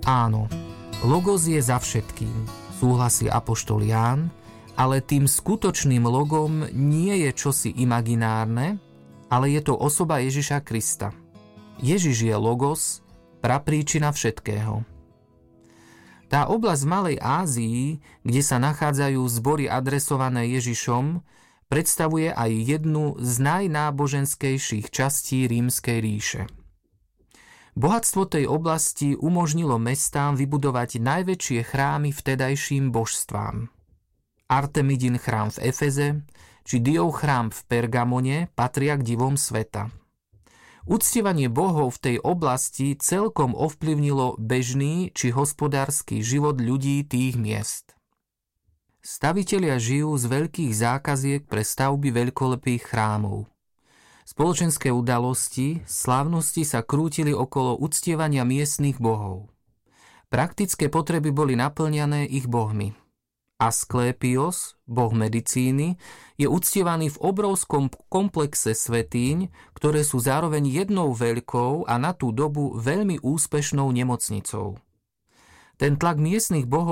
Áno, logos je za všetkým, súhlasí apoštol Ján, ale tým skutočným logom nie je čosi imaginárne, ale je to osoba Ježiša Krista. Ježiš je logos, prapríčina všetkého. Tá oblasť v Malej Ázii, kde sa nachádzajú zbory adresované Ježišom, predstavuje aj jednu z najnáboženskejších častí Rímskej ríše. Bohatstvo tej oblasti umožnilo mestám vybudovať najväčšie chrámy vtedajším božstvám. Artemidin chrám v Efeze či Diov chrám v Pergamone patria k divom sveta. Uctievanie bohov v tej oblasti celkom ovplyvnilo bežný či hospodársky život ľudí tých miest. Stavitelia žijú z veľkých zákaziek pre stavby veľkolepých chrámov. Spoločenské udalosti, slávnosti sa krútili okolo uctievania miestnych bohov. Praktické potreby boli naplňané ich bohmi. Asklépios, boh medicíny, je uctievaný v obrovskom komplexe svätýň, ktoré sú zároveň jednou veľkou a na tú dobu veľmi úspešnou nemocnicou. Ten tlak miestnych bohov